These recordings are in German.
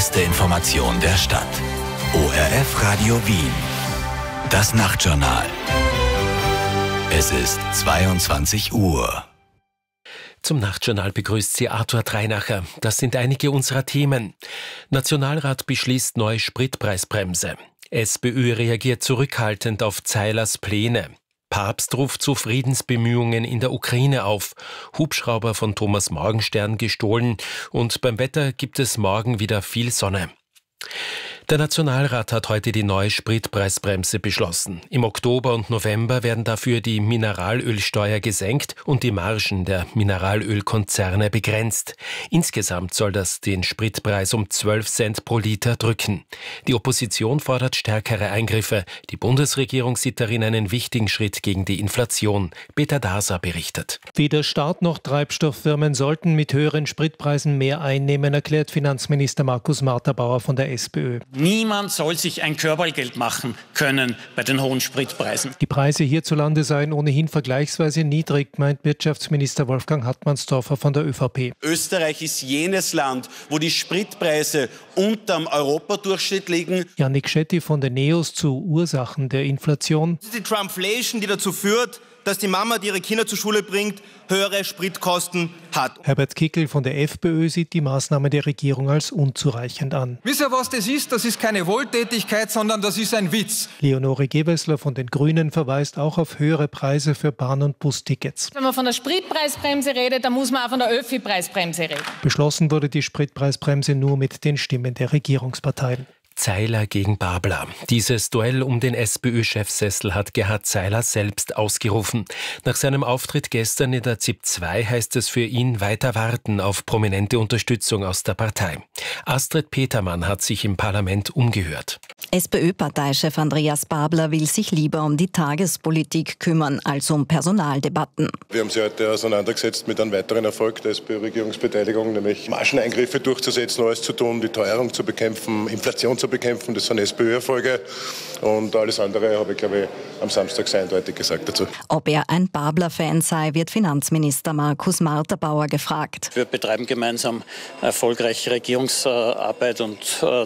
beste Information der Stadt. ORF Radio Wien. Das Nachtjournal. Es ist 22 Uhr. Zum Nachtjournal begrüßt Sie Arthur Dreinacher. Das sind einige unserer Themen. Nationalrat beschließt neue Spritpreisbremse. SPÖ reagiert zurückhaltend auf Zeilers Pläne. Papst ruft zu Friedensbemühungen in der Ukraine auf. Hubschrauber von Thomas Morgenstern gestohlen. Und beim Wetter gibt es morgen wieder viel Sonne. Der Nationalrat hat heute die neue Spritpreisbremse beschlossen. Im Oktober und November werden dafür die Mineralölsteuer gesenkt und die Margen der Mineralölkonzerne begrenzt. Insgesamt soll das den Spritpreis um 12 Cent pro Liter drücken. Die Opposition fordert stärkere Eingriffe. Die Bundesregierung sieht darin einen wichtigen Schritt gegen die Inflation. Peter Daser berichtet. Weder Staat noch Treibstofffirmen sollten mit höheren Spritpreisen mehr einnehmen, erklärt Finanzminister Markus Marterbauer von der SPÖ. Niemand soll sich ein Körpergeld machen können bei den hohen Spritpreisen. Die Preise hierzulande seien ohnehin vergleichsweise niedrig, meint Wirtschaftsminister Wolfgang Hartmannsdorfer von der ÖVP. Österreich ist jenes Land, wo die Spritpreise unterm Europadurchschnitt liegen. Yannick Schetti von den NEOS zu Ursachen der Inflation. Das ist die Trumpflation, die dazu führt, dass die Mama, die ihre Kinder zur Schule bringt, höhere Spritkosten hat. Herbert Kickl von der FPÖ sieht die Maßnahmen der Regierung als unzureichend an. Wisst ihr, was das ist? Das ist keine Wohltätigkeit, sondern das ist ein Witz. Leonore Gewessler von den Grünen verweist auch auf höhere Preise für Bahn- und Bustickets. Wenn man von der Spritpreisbremse redet, dann muss man auch von der Öffi-Preisbremse reden. Beschlossen wurde die Spritpreisbremse nur mit den Stimmen der Regierungsparteien. Zeiler gegen Babler. Dieses Duell um den SPÖ-Chefsessel hat Gerhard Zeiler selbst ausgerufen. Nach seinem Auftritt gestern in der ZIP 2 heißt es für ihn weiter warten auf prominente Unterstützung aus der Partei. Astrid Petermann hat sich im Parlament umgehört. SPÖ-Parteichef Andreas Babler will sich lieber um die Tagespolitik kümmern als um Personaldebatten. Wir haben sie heute auseinandergesetzt mit einem weiteren Erfolg der SPÖ-Regierungsbeteiligung, nämlich Margeneingriffe durchzusetzen, alles zu tun, die Teuerung zu bekämpfen, Inflation zu bekämpfen. Das sind SPÖ-Erfolge und alles andere habe ich, glaube ich, am Samstag sehr eindeutig gesagt dazu. Ob er ein Babler-Fan sei, wird Finanzminister Markus Marterbauer gefragt. Wir betreiben gemeinsam erfolgreiche Regierungsarbeit und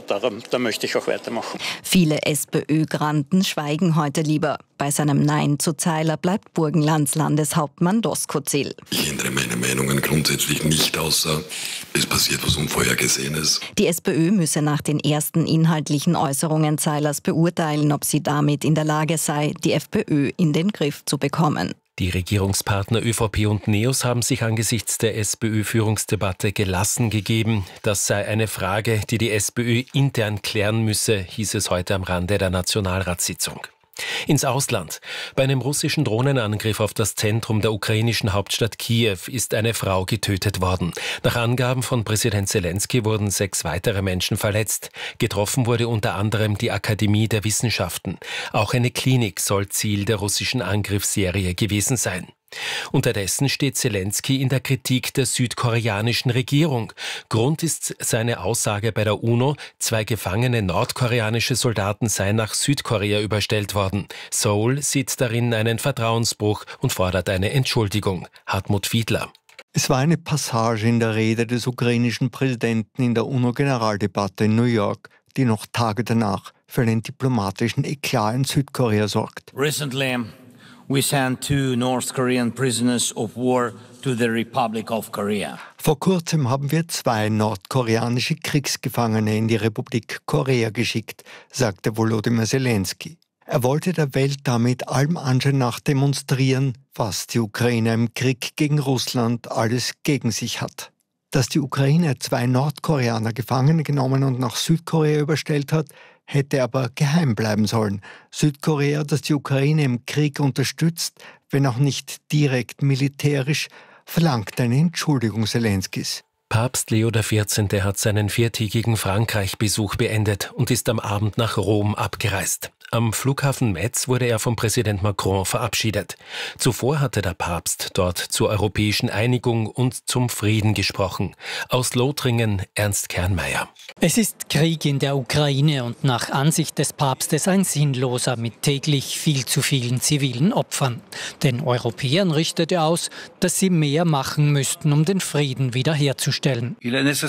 da möchte ich auch weitermachen. Viele SPÖ-Granten schweigen heute lieber. Bei seinem Nein zu Zeiler bleibt Burgenlands Landeshauptmann Doskozil. Ich ändere meine Meinungen grundsätzlich nicht, außer es passiert was Unvorhergesehenes. Die SPÖ müsse nach den ersten inhaltlichen Äußerungen Zeilers beurteilen, ob sie damit in der Lage sei, die FPÖ in den Griff zu bekommen. Die Regierungspartner ÖVP und NEOS haben sich angesichts der SPÖ-Führungsdebatte gelassen gegeben. Das sei eine Frage, die die SPÖ intern klären müsse, hieß es heute am Rande der Nationalratssitzung. Ins Ausland. Bei einem russischen Drohnenangriff auf das Zentrum der ukrainischen Hauptstadt Kiew ist eine Frau getötet worden. Nach Angaben von Präsident Zelensky wurden 6 weitere Menschen verletzt. Getroffen wurde unter anderem die Akademie der Wissenschaften. Auch eine Klinik soll Ziel der russischen Angriffsserie gewesen sein. Unterdessen steht Zelensky in der Kritik der südkoreanischen Regierung. Grund ist seine Aussage bei der UNO, 2 gefangene nordkoreanische Soldaten seien nach Südkorea überstellt worden. Seoul sieht darin einen Vertrauensbruch und fordert eine Entschuldigung. Hartmut Fiedler. Es war eine Passage in der Rede des ukrainischen Präsidenten in der UNO-Generaldebatte in New York, die noch Tage danach für einen diplomatischen Eklat in Südkorea sorgt. Recently, we sent 2 North Korean prisoners of war to the Republic of Korea. Vor kurzem haben wir 2 nordkoreanische Kriegsgefangene in die Republik Korea geschickt, sagte Volodymyr Zelensky. Er wollte der Welt damit allem Anschein nach demonstrieren, was die Ukraine im Krieg gegen Russland alles gegen sich hat. Dass die Ukraine 2 Nordkoreaner gefangen genommen und nach Südkorea überstellt hat, hätte aber geheim bleiben sollen. Südkorea, das die Ukraine im Krieg unterstützt, wenn auch nicht direkt militärisch, verlangt eine Entschuldigung Zelenskys. Papst Leo XIV. Hat seinen 4-tägigen Frankreich-Besuch beendet und ist am Abend nach Rom abgereist. Am Flughafen Metz wurde er von Präsident Macron verabschiedet. Zuvor hatte der Papst dort zur europäischen Einigung und zum Frieden gesprochen. Aus Lothringen Ernst Kernmeier. Es ist Krieg in der Ukraine und nach Ansicht des Papstes ein sinnloser mit täglich viel zu vielen zivilen Opfern. Den Europäern richtete aus, dass sie mehr machen müssten, um den Frieden wiederherzustellen.